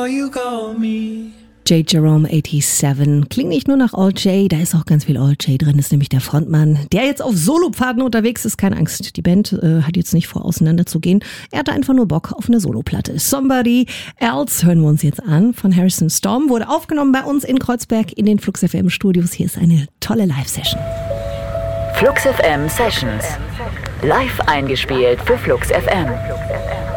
J. Jerome 87. Klingt nicht nur nach Old J, da ist auch ganz viel Old J drin, ist nämlich der Frontmann, der jetzt auf Solopfaden unterwegs ist. Keine Angst, die Band hat jetzt nicht vor, auseinanderzugehen. Er hatte einfach nur Bock auf eine Soloplatte. Somebody Else hören wir uns jetzt an von Harrison Storm. Wurde aufgenommen bei uns in Kreuzberg in den Flux FM Studios. Hier ist eine tolle Live-Session. Flux FM Sessions. Live eingespielt für Flux FM.